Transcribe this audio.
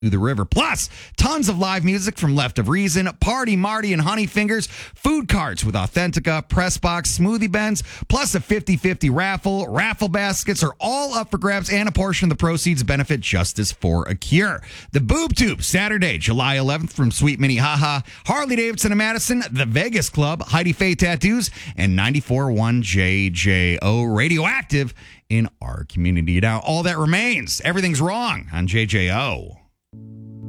the river. Plus, tons of live music from Left of Reason, Party Marty and Honey Fingers, food carts with Authentica, Press Box, Smoothie Bends, plus a 50-50 raffle. Raffle baskets are all up for grabs, and a portion of the proceeds benefit Justice for a Cure. The Boob Tube, Saturday, July 11th from Sweet Mini Haha, Harley Davidson of Madison, The Vegas Club, Heidi Faye Tattoos, and 94.1 JJO Radioactive in our community. Now, all that remains, everything's wrong on JJO.